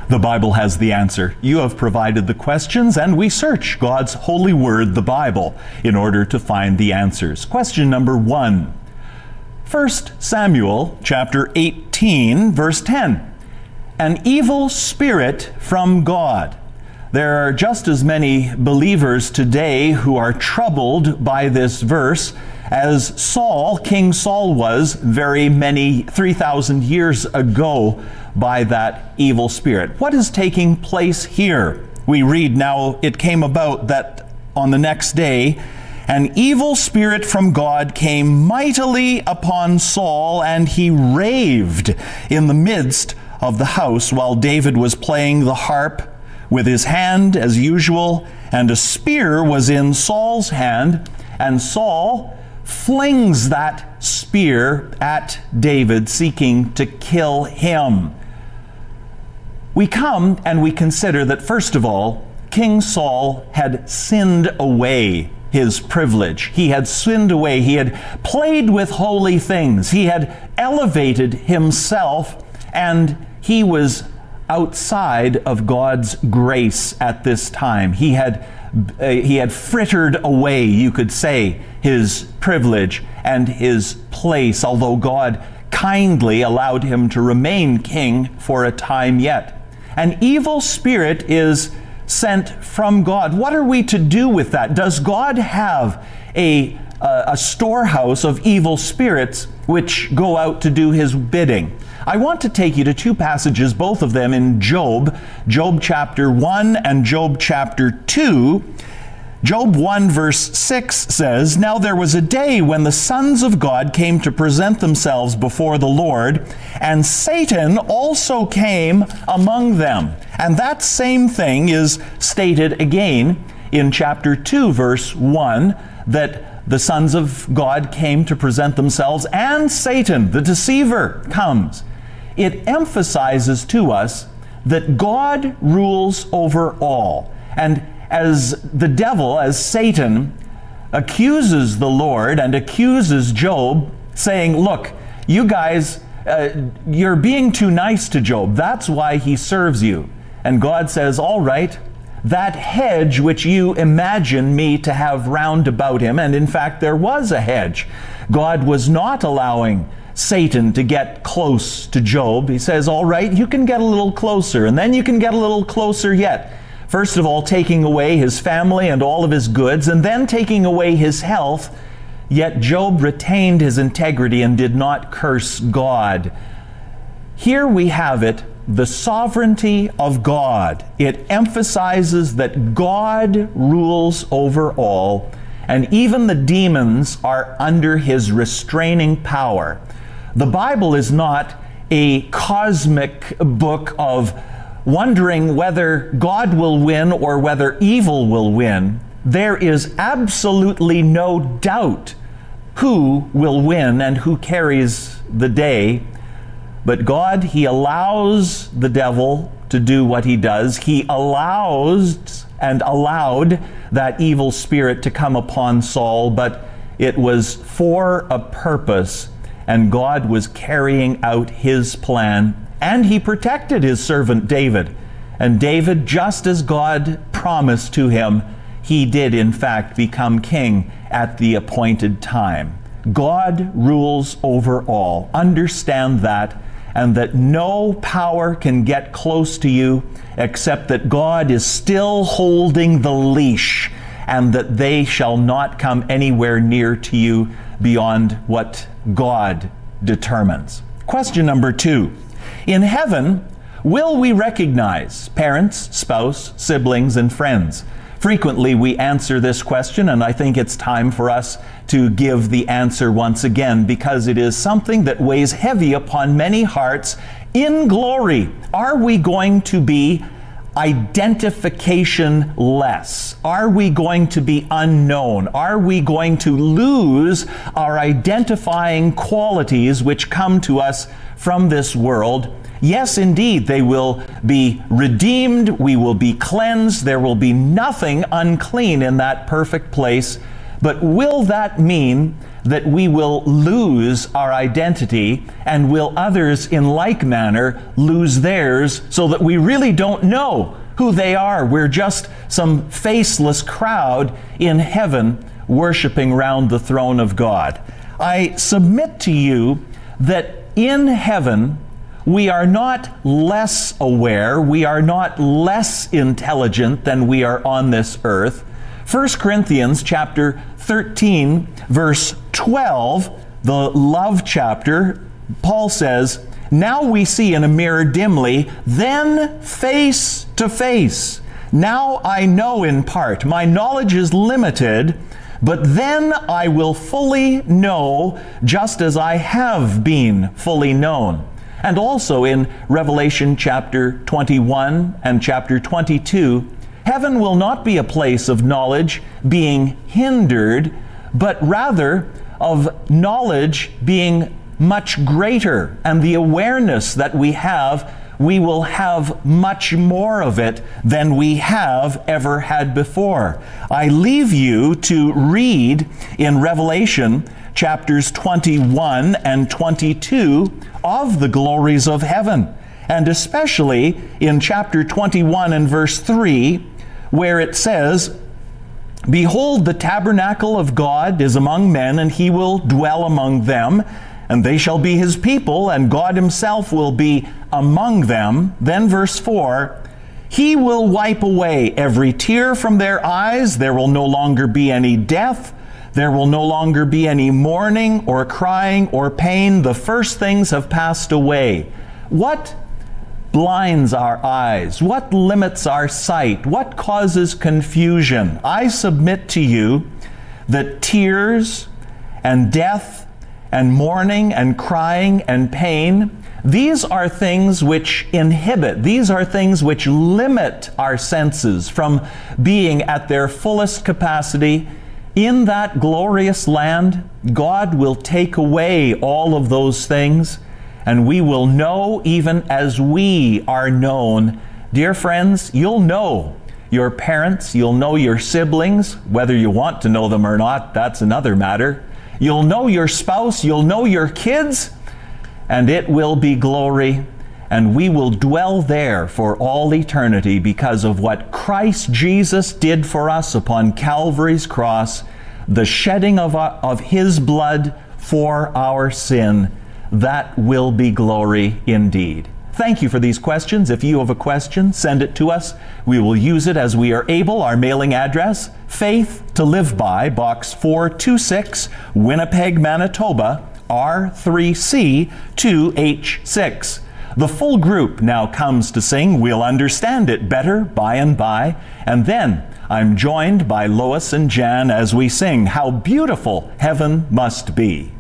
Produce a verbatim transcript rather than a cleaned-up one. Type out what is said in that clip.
The Bible has the answer. You have provided the questions, and we search God's holy word, the Bible, in order to find the answers. Question number one. First Samuel chapter eighteen, verse ten. An evil spirit from God. There are just as many believers today who are troubled by this verse as Saul, King Saul, was very many, three thousand years ago by that evil spirit. What is taking place here? We read, now it came about that on the next day, an evil spirit from God came mightily upon Saul, and he raved in the midst of the house while David was playing the harp with his hand as usual, and a spear was in Saul's hand, and Saul flings that spear at David, seeking to kill him. We come and we consider that, first of all, King Saul had sinned away his privilege. He had sinned away. He had played with holy things. He had elevated himself, and he was outside of God's grace at this time. He had uh, he had frittered away, you could say, his privilege and his place, although God kindly allowed him to remain king for a time yet. An evil spirit is sent from God. What are we to do with that? Does God have a, uh, a storehouse of evil spirits which go out to do his bidding? I want to take you to two passages, both of them in Job, Job chapter one and Job chapter two. Job one verse six says, Now there was a day when the sons of God came to present themselves before the Lord, and Satan also came among them. And that same thing is stated again in chapter two verse one, that the sons of God came to present themselves, and Satan, the deceiver, comes. It emphasizes to us that God rules over all. And as the devil, as Satan, accuses the Lord and accuses Job, saying, look, you guys, uh, you're being too nice to Job. That's why he serves you. And God says, all right, that hedge which you imagine me to have round about him, and in fact there was a hedge. God was not allowing Satan to get close to Job. He says, all right, you can get a little closer, and then you can get a little closer yet. First of all, taking away his family and all of his goods, and then taking away his health. Yet Job retained his integrity and did not curse God. Here we have it, the sovereignty of God. It emphasizes that God rules over all, and even the demons are under his restraining power. The Bible is not a cosmic book of wondering whether God will win or whether evil will win. There is absolutely no doubt who will win and who carries the day. But God, he allows the devil to do what he does. He allows and allowed that evil spirit to come upon Saul, but it was for a purpose, and God was carrying out his plan, and he protected his servant David. And David, just as God promised to him, he did in fact become king at the appointed time. God rules over all. Understand that, and that no power can get close to you except that God is still holding the leash, and that they shall not come anywhere near to you beyond what God determines. Question number two. In heaven, will we recognize parents, spouse, siblings, and friends? Frequently we answer this question, and I think it's time for us to give the answer once again, because it is something that weighs heavy upon many hearts. In glory, are we going to be identification-less? Are we going to be unknown? Are we going to lose our identifying qualities which come to us from this world? Yes, indeed, they will be redeemed. We will be cleansed. There will be nothing unclean in that perfect place. But will that mean that we will lose our identity, and will others in like manner lose theirs, so that we really don't know who they are? We're just some faceless crowd in heaven worshiping round the throne of God. I submit to you that in heaven we are not less aware, we are not less intelligent than we are on this earth. First Corinthians chapter thirteen, verse twelve, the love chapter, Paul says, "Now we see in a mirror dimly, then face to face. Now I know in part, my knowledge is limited, but then I will fully know, just as I have been fully known." And also in Revelation chapter twenty-one and chapter twenty-two, heaven will not be a place of knowledge being hindered, but rather of knowledge being much greater. And the awareness that we have, we will have much more of it than we have ever had before. I leave you to read in Revelation chapters twenty-one and twenty-two of the glories of heaven, and especially in chapter twenty-one and verse three, where it says, "Behold, the tabernacle of God is among men, and he will dwell among them, and they shall be his people, and God himself will be among them." Then verse four, "He will wipe away every tear from their eyes. There will no longer be any death. There will no longer be any mourning or crying or pain. The first things have passed away." What blinds our eyes? What limits our sight? What causes confusion? I submit to you that tears and death and mourning and crying and pain, these are things which inhibit, these are things which limit our senses from being at their fullest capacity. In that glorious land, God will take away all of those things, and we will know even as we are known. Dear friends, you'll know your parents, you'll know your siblings, whether you want to know them or not, that's another matter. You'll know your spouse, you'll know your kids, and it will be glory, and we will dwell there for all eternity because of what Christ Jesus did for us upon Calvary's cross, the shedding of, our, of his blood for our sin. That will be glory indeed. Thank you for these questions. If you have a question, send it to us. We will use it as we are able. Our mailing address, Faith to Live By, Box four two six, Winnipeg, Manitoba, R three C two H six. The full group now comes to sing "We'll Understand It Better by and by," and then I'm joined by Lois and Jan as we sing "How Beautiful Heaven Must Be."